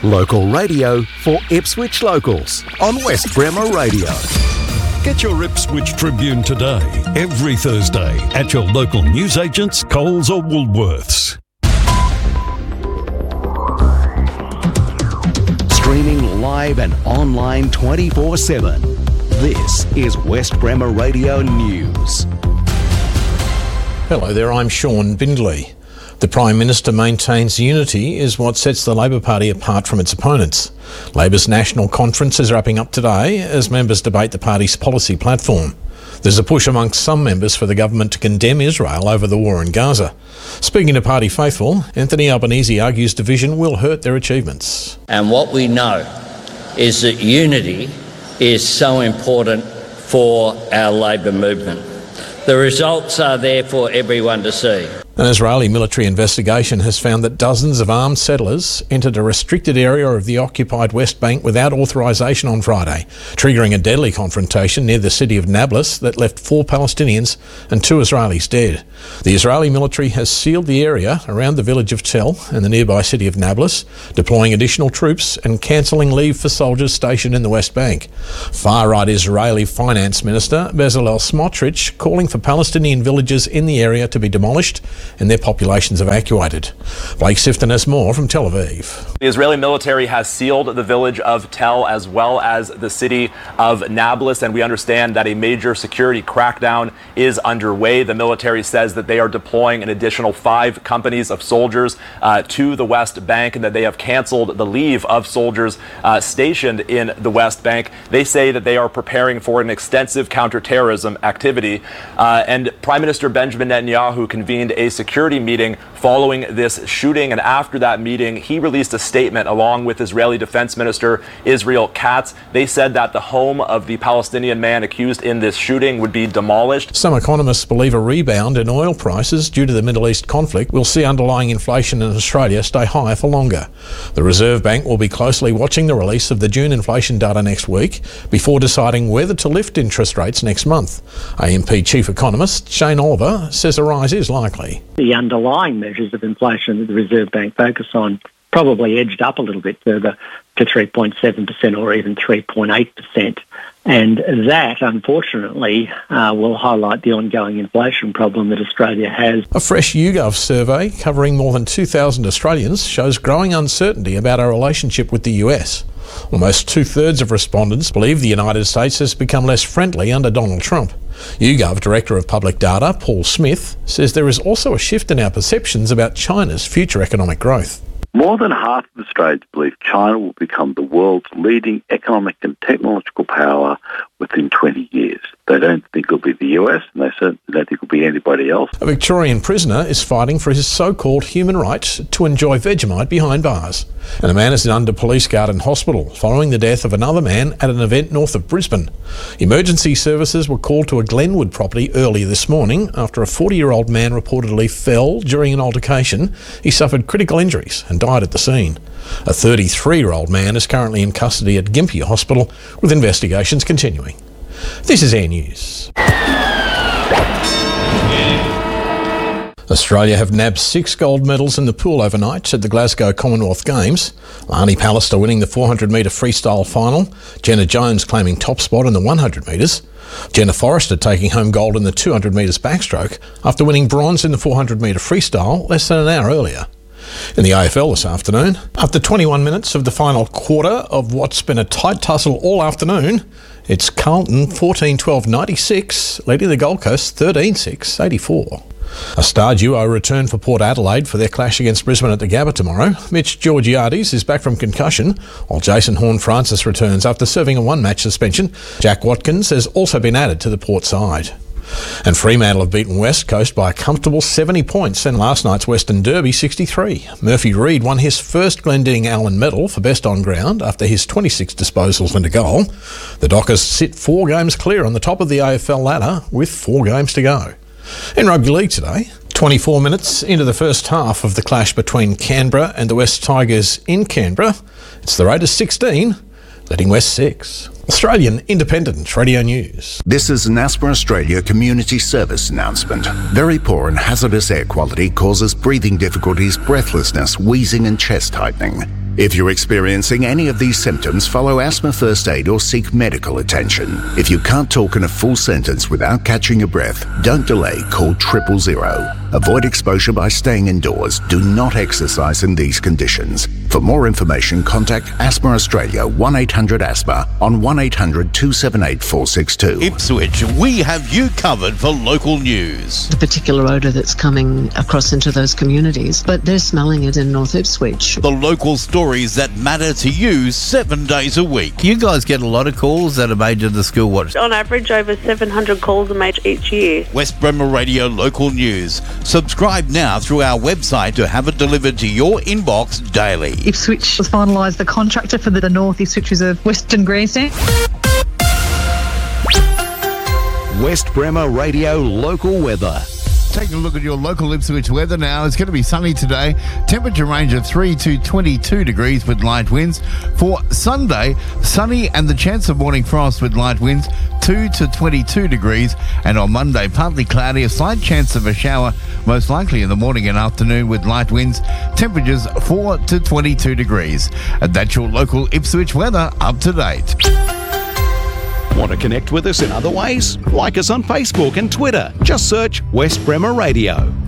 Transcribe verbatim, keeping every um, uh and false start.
Local radio for Ipswich locals on West Bremer Radio. Get your Ipswich Tribune today, every Thursday, at your local newsagents, Coles or Woolworths. Streaming live and online twenty-four seven. This is West Bremer Radio News. Hello there, I'm Sean Bindley. The Prime Minister maintains unity is what sets the Labor Party apart from its opponents. Labor's national conference is wrapping up today as members debate the party's policy platform. There's a push amongst some members for the government to condemn Israel over the war in Gaza. Speaking to party faithful, Anthony Albanese argues division will hurt their achievements. And what we know is that unity is so important for our Labor movement. The results are there for everyone to see. An Israeli military investigation has found that dozens of armed settlers entered a restricted area of the occupied West Bank without authorisation on Friday, triggering a deadly confrontation near the city of Nablus that left four Palestinians and two Israelis dead. The Israeli military has sealed the area around the village of Tel and the nearby city of Nablus, deploying additional troops and cancelling leave for soldiers stationed in the West Bank. Far-right Israeli Finance Minister Bezalel Smotrich calling for Palestinian villages in the area to be demolished and their populations evacuated. Blake Sifton has more from Tel Aviv. The Israeli military has sealed the village of Tel as well as the city of Nablus, and we understand that a major security crackdown is underway. The military says that they are deploying an additional five companies of soldiers uh, to the West Bank and that they have canceled the leave of soldiers uh, stationed in the West Bank. They say that they are preparing for an extensive counterterrorism activity. Uh, and Prime Minister Benjamin Netanyahu convened a security meeting following this shooting, and after that meeting he released a statement along with Israeli Defense Minister Israel Katz. They said that the home of the Palestinian man accused in this shooting would be demolished. Some economists believe a rebound in oil prices due to the Middle East conflict will see underlying inflation in Australia stay high for longer. The Reserve Bank will be closely watching the release of the June inflation data next week before deciding whether to lift interest rates next month. A M P Chief Economist Shane Oliver says a rise is likely. The underlying measures of inflation that the Reserve Bank focus on probably edged up a little bit further to three point seven percent or even three point eight percent. And that, unfortunately, uh, will highlight the ongoing inflation problem that Australia has. A fresh YouGov survey covering more than two thousand Australians shows growing uncertainty about our relationship with the U S. Almost two-thirds of respondents believe the United States has become less friendly under Donald Trump. YouGov Director of Public Data, Paul Smith, says there is also a shift in our perceptions about China's future economic growth. More than half of Australians believe China will become the world's leading economic and technological power within twenty years. They don't think it'll be the U S, and they certainly don't think it'll be anybody else. A Victorian prisoner is fighting for his so-called human right to enjoy Vegemite behind bars. And a man is under police guard in hospital following the death of another man at an event north of Brisbane. Emergency services were called to a Glenwood property earlier this morning after a forty-year-old man reportedly fell during an altercation. He suffered critical injuries and died at the scene. A thirty-three-year-old man is currently in custody at Gympie Hospital with investigations continuing. This is Air News. Australia have nabbed six gold medals in the pool overnight at the Glasgow Commonwealth Games. Lani Pallister winning the four hundred metre freestyle final, Jenna Jones claiming top spot in the one hundred metres, Jenna Forrester taking home gold in the two hundred metres backstroke after winning bronze in the four hundred metre freestyle less than an hour earlier. In the A F L this afternoon, after twenty-one minutes of the final quarter of what's been a tight tussle all afternoon, it's Carlton fourteen twelve ninety-six, leading the Gold Coast thirteen six eighty-four. A star duo return for Port Adelaide for their clash against Brisbane at the Gabba tomorrow. Mitch Georgiades is back from concussion, while Jason Horne-Francis returns after serving a one-match suspension. Jack Watkins has also been added to the Port side. And Fremantle have beaten West Coast by a comfortable seventy points in last night's Western Derby sixty-three. Murphy Reid won his first Glendinning Allen medal for best on ground after his twenty-six disposals and a goal. The Dockers sit four games clear on the top of the A F L ladder with four games to go. In rugby league today, twenty-four minutes into the first half of the clash between Canberra and the West Tigers in Canberra, it's the Raiders sixteen, leading West six. Australian Independent Radio News. This is an Asper Australia Community Service announcement. Very poor and hazardous air quality causes breathing difficulties, breathlessness, wheezing and chest tightening. If you're experiencing any of these symptoms, follow asthma first aid or seek medical attention. If you can't talk in a full sentence without catching your breath, don't delay, call triple zero. Avoid exposure by staying indoors. Do not exercise in these conditions. For more information, contact Asthma Australia one eight hundred asthma on one eight hundred two seven eight four six two. Ipswich, we have you covered for local news. The particular odour that's coming across into those communities, but they're smelling it in North Ipswich. The local stories that matter to you seven days a week. You guys get a lot of calls that are made to the School Watch. On average, over seven hundred calls are made each year. West Bremer Radio Local News. Subscribe now through our website to have it delivered to your inbox daily. Ipswich has finalised the contractor for the North Ipswich Reserve Western Grandstand. West Bremer Radio Local Weather. Taking a look at your local Ipswich weather now. It's going to be sunny today. Temperature range of three to twenty-two degrees with light winds. For Sunday, sunny and the chance of morning frost with light winds, two to twenty-two degrees. And on Monday, partly cloudy, a slight chance of a shower, most likely in the morning and afternoon with light winds. Temperatures four to twenty-two degrees. And that's your local Ipswich weather up to date. Want to connect with us in other ways? Like us on Facebook and Twitter. Just search West Bremer Radio.